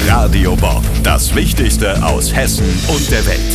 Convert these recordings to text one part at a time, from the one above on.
Radio Bob, das Wichtigste aus Hessen und der Welt.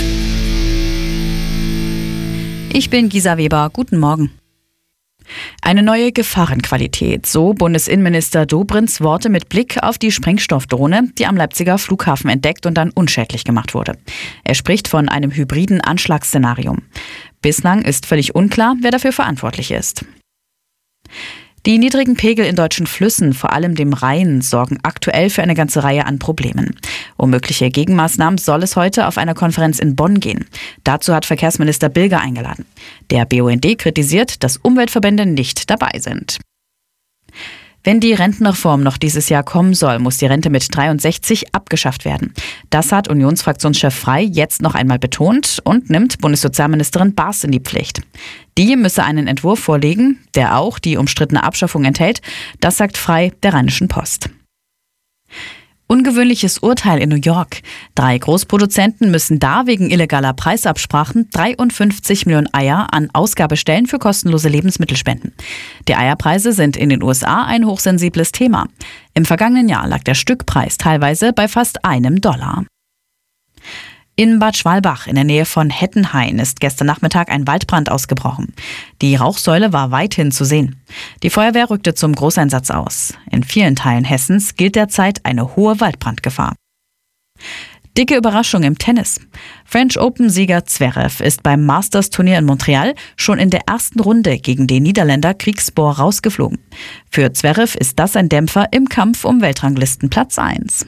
Ich bin Gisa Weber. Guten Morgen. Eine neue Gefahrenqualität, so Bundesinnenminister Dobrinds Worte mit Blick auf die Sprengstoffdrohne, die am Leipziger Flughafen entdeckt und dann unschädlich gemacht wurde. Er spricht von einem hybriden Anschlagsszenario. Bislang ist völlig unklar, wer dafür verantwortlich ist. Die niedrigen Pegel in deutschen Flüssen, vor allem dem Rhein, sorgen aktuell für eine ganze Reihe an Problemen. Um mögliche Gegenmaßnahmen soll es heute auf einer Konferenz in Bonn gehen. Dazu hat Verkehrsminister Bilger eingeladen. Der BUND kritisiert, dass Umweltverbände nicht dabei sind. Wenn die Rentenreform noch dieses Jahr kommen soll, muss die Rente mit 63 abgeschafft werden. Das hat Unionsfraktionschef Frey jetzt noch einmal betont und nimmt Bundessozialministerin Baas in die Pflicht. Die müsse einen Entwurf vorlegen, der auch die umstrittene Abschaffung enthält. Das sagt Frey der Rheinischen Post. Ungewöhnliches Urteil in New York. 3 Großproduzenten müssen da wegen illegaler Preisabsprachen 53 Millionen Eier an Ausgabestellen für kostenlose Lebensmittel spenden. Die Eierpreise sind in den USA ein hochsensibles Thema. Im vergangenen Jahr lag der Stückpreis teilweise bei fast $1. In Bad Schwalbach in der Nähe von Hettenhain ist gestern Nachmittag ein Waldbrand ausgebrochen. Die Rauchsäule war weithin zu sehen. Die Feuerwehr rückte zum Großeinsatz aus. In vielen Teilen Hessens gilt derzeit eine hohe Waldbrandgefahr. Dicke Überraschung im Tennis. French Open-Sieger Zverev ist beim Masters-Turnier in Montreal schon in der ersten Runde gegen den Niederländer Griekspoor rausgeflogen. Für Zverev ist das ein Dämpfer im Kampf um Weltranglistenplatz 1.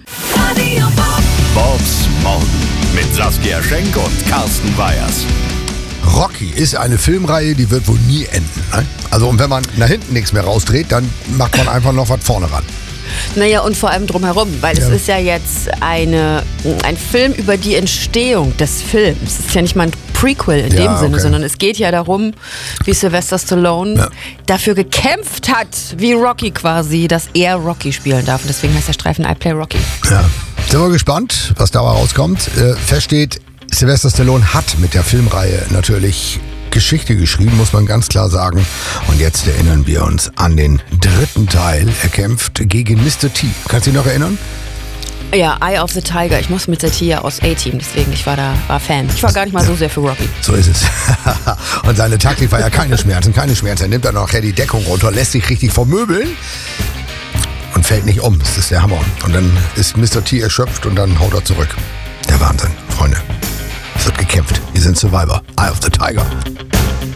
Bobs Morgen mit Saskia Schenk und Carsten Weyers. Rocky ist eine Filmreihe, die wird wohl nie enden. Ne? Also und wenn man nach hinten nichts mehr rausdreht, dann macht man einfach noch was vorne ran. Naja, und vor allem drumherum, weil es ist ja jetzt ein Film über die Entstehung des Films. Es ist ja nicht mal ein Prequel in dem Sinne, sondern es geht ja darum, wie Sylvester Stallone dafür gekämpft hat, wie Rocky quasi, dass er Rocky spielen darf. Und deswegen heißt der Streifen I Play Rocky. Ja. Sind wir gespannt, was dabei rauskommt. Fest steht, Sylvester Stallone hat mit der Filmreihe natürlich Geschichte geschrieben, muss man ganz klar sagen. Und jetzt erinnern wir uns an den 3. Teil. Er kämpft gegen Mr. T. Kannst du dich noch erinnern? Ja, Eye of the Tiger. Ich muss Mr. T ja aus A-Team, deswegen war Fan. Ich war gar nicht mal so sehr für Rocky. So ist es. Und seine Taktik war ja keine Schmerzen. Er nimmt dann nachher die Deckung runter, lässt sich richtig vermöbeln und fällt nicht um. Das ist der Hammer. Und dann ist Mr. T erschöpft und dann haut er zurück. Der Wahnsinn, Freunde. Es wird gekämpft. Wir sind Survivor. Eye of the Tiger.